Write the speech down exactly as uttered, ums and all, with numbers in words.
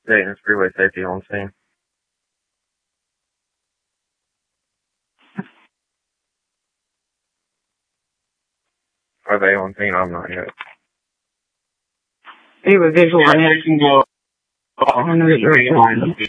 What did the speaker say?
Dayton's freeway safety on scene. Are they on scene? I'm not yet. They have a visual and can go on the red line.